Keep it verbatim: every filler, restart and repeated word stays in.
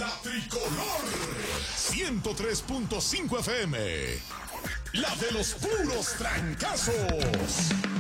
La Tricolor ciento tres punto cinco F M. La de los puros trancazos.